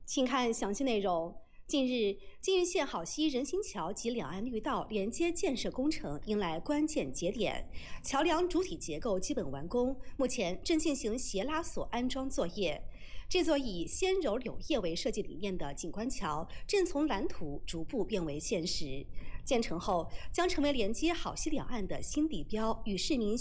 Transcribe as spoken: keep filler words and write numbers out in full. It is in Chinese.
请看详细内容。近日，金鱼县好溪人行桥及两岸绿道连接建设工程迎来关键节点，桥梁主体结构基本完工，目前正进行斜拉索安装作业。这座以纤柔柳叶为设计理念的景观桥，正从蓝图逐步变为现实。建成后，将成为连接好溪两岸的新地标，与市民